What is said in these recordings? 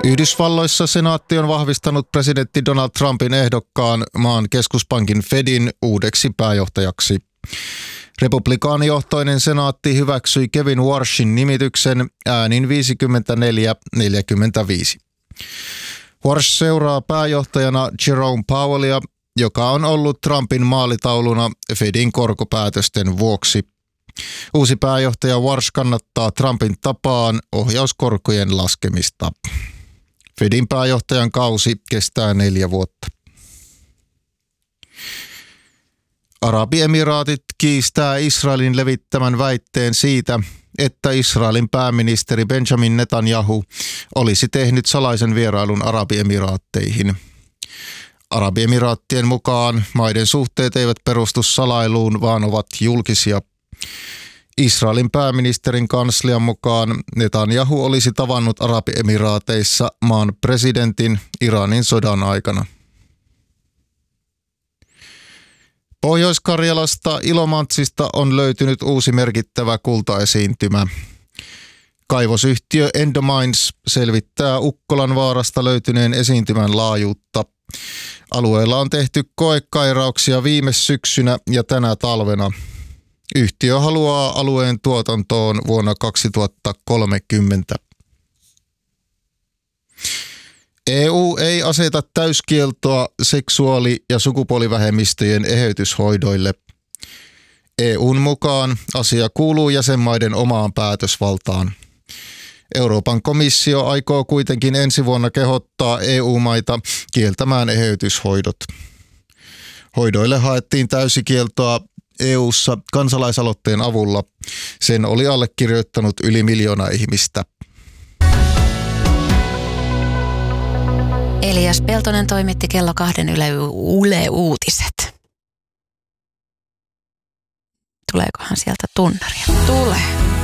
Yhdysvalloissa senaatti on vahvistanut presidentti Donald Trumpin ehdokkaan maan keskuspankin Fedin uudeksi pääjohtajaksi. Republikaanijohtoinen senaatti hyväksyi Kevin Warshin nimityksen äänin 54-45. Warsh seuraa pääjohtajana Jerome Powellia, joka on ollut Trumpin maalitauluna Fedin korkopäätösten vuoksi. Uusi pääjohtaja Warsh kannattaa Trumpin tapaan ohjauskorkojen laskemista. Fedin pääjohtajan kausi kestää 4 vuotta. Arabiemiraatit kiistää Israelin levittämän väitteen siitä, että Israelin pääministeri Benjamin Netanyahu olisi tehnyt salaisen vierailun Arabiemiraatteihin. Arabiemiraattien mukaan maiden suhteet eivät perustu salailuun, vaan ovat julkisia. Israelin pääministerin kanslian mukaan Netanyahu olisi tavannut Arabiemiraateissa maan presidentin Iranin sodan aikana. Pohjois-Karjalasta Ilomantsista on löytynyt uusi merkittävä kultaesiintymä. Kaivosyhtiö Endomines selvittää Ukkolanvaarasta löytyneen esiintymän laajuutta. Alueella on tehty koekairauksia viime syksynä ja tänä talvena. Yhtiö haluaa alueen tuotantoon vuonna 2030. EU ei aseta täyskieltoa seksuaali- ja sukupuolivähemmistöjen eheytyshoidoille. EUn mukaan asia kuuluu jäsenmaiden omaan päätösvaltaan. Euroopan komissio aikoo kuitenkin ensi vuonna kehottaa EU-maita kieltämään eheytyshoidot. Hoidoille haettiin täysikieltoa EU:ssa kansalaisaloitteen avulla. Sen oli allekirjoittanut yli 1 miljoona ihmistä. Elias Peltonen toimitti kello 2 Yle Uutiset. Tuleekohan sieltä tunnaria? Tulee.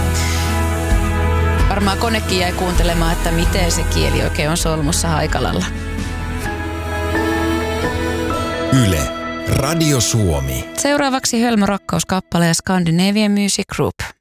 Varmaan konekin jäi kuuntelemaan, että miten se kieli oikein on solmussa Haikalalla. Yle, Radio Suomi. Seuraavaksi Hölmö rakkauskappale ja Scandinavian Music Group.